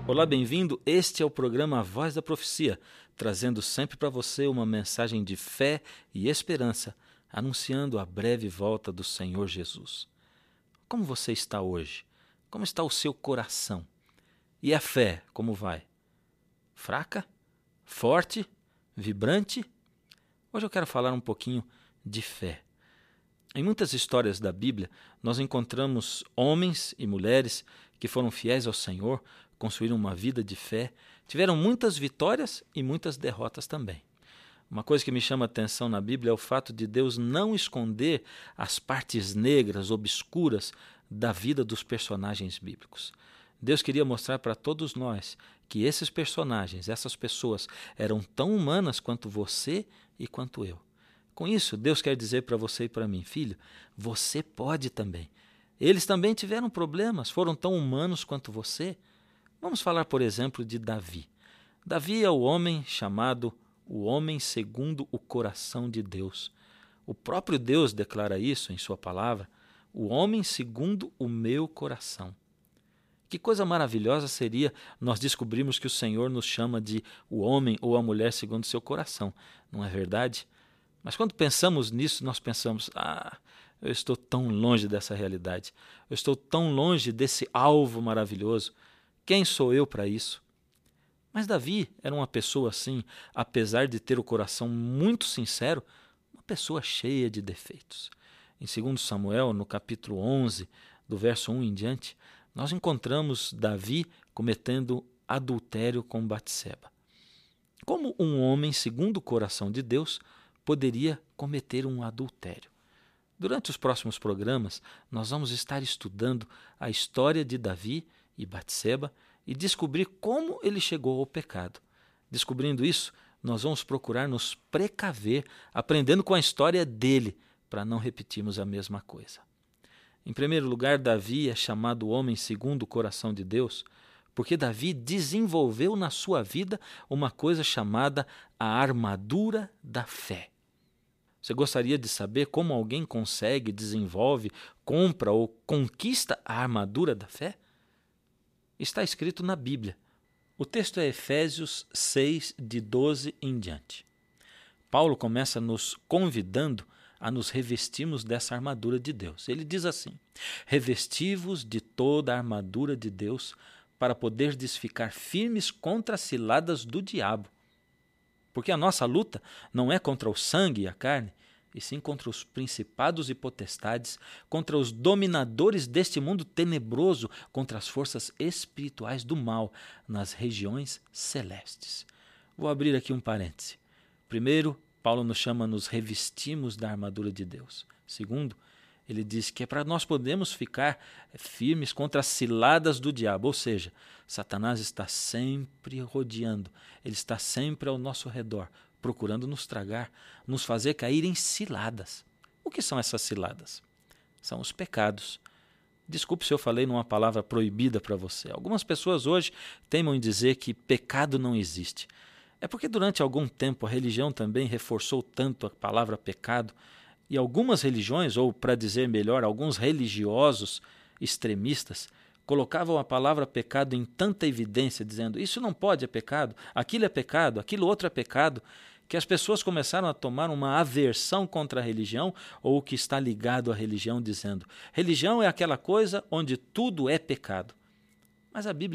Olá, bem-vindo. Este é o programa Voz da Profecia, trazendo sempre para você uma mensagem de fé e esperança, anunciando a breve volta do Senhor Jesus. Como você está hoje? Como está o seu coração? E a fé, como vai? Fraca? Forte? Vibrante? Hoje eu quero falar um pouquinho de fé. Em muitas histórias da Bíblia, nós encontramos homens e mulheres que foram fiéis ao Senhor, construíram uma vida de fé, tiveram muitas vitórias e muitas derrotas também. Uma coisa que me chama a atenção na Bíblia é o fato de Deus não esconder as partes negras, obscuras da vida dos personagens bíblicos. Deus queria mostrar para todos nós que esses personagens, essas pessoas, eram tão humanas quanto você e quanto eu. Com isso, Deus quer dizer para você e para mim, filho, você pode também. Eles também tiveram problemas, foram tão humanos quanto você. Vamos falar, por exemplo, de Davi. Davi é o homem chamado o homem segundo o coração de Deus. O próprio Deus declara isso em sua palavra, o homem segundo o meu coração. Que coisa maravilhosa seria nós descobrirmos que o Senhor nos chama de o homem ou a mulher segundo o seu coração, não é verdade? Mas quando pensamos nisso, nós pensamos, eu estou tão longe dessa realidade, eu estou tão longe desse alvo maravilhoso, quem sou eu para isso? Mas Davi era uma pessoa assim, apesar de ter o coração muito sincero, uma pessoa cheia de defeitos. Em 2 Samuel, no capítulo 11, do verso 1 em diante, nós encontramos Davi cometendo adultério com Batseba. Como um homem segundo o coração de Deus poderia cometer um adultério? Durante os próximos programas, nós vamos estar estudando a história de Davi e Batseba e descobrir como ele chegou ao pecado. Descobrindo isso, nós vamos procurar nos precaver, aprendendo com a história dele, para não repetirmos a mesma coisa. Em primeiro lugar, Davi é chamado homem segundo o coração de Deus, porque Davi desenvolveu na sua vida uma coisa chamada a armadura da fé. Você gostaria de saber como alguém consegue, desenvolve, compra ou conquista a armadura da fé? Está escrito na Bíblia. O texto é Efésios 6, de 12 em diante. Paulo começa nos convidando a nos revestirmos dessa armadura de Deus. Ele diz assim: revesti-vos de toda a armadura de Deus para poderdes ficar firmes contra as ciladas do diabo. Porque a nossa luta não é contra o sangue e a carne, e sim contra os principados e potestades, contra os dominadores deste mundo tenebroso, contra as forças espirituais do mal nas regiões celestes. Vou abrir aqui um parêntese. Primeiro, Paulo nos chama a nos revestirmos da armadura de Deus. Segundo, ele diz que é para nós podermos ficar firmes contra as ciladas do diabo, ou seja, Satanás está sempre rodeando, ele está sempre ao nosso redor, procurando nos tragar, nos fazer cair em ciladas. O que são essas ciladas? São os pecados. Desculpe se eu falei numa palavra proibida para você. Algumas pessoas hoje teimam em dizer que pecado não existe. É porque durante algum tempo a religião também reforçou tanto a palavra pecado, e algumas religiões, ou para dizer melhor, alguns religiosos extremistas, colocavam a palavra pecado em tanta evidência, dizendo isso não pode, é pecado, aquilo outro é pecado, que as pessoas começaram a tomar uma aversão contra a religião ou o que está ligado à religião, dizendo religião é aquela coisa onde tudo é pecado. Mas a Bíblia